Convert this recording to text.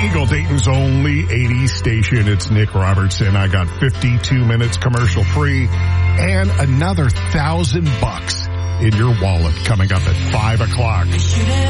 Eagle, Dayton's only 80s station. It's Nick Robertson. I got 52 minutes commercial free and another $1,000 in your wallet coming up at 5 o'clock.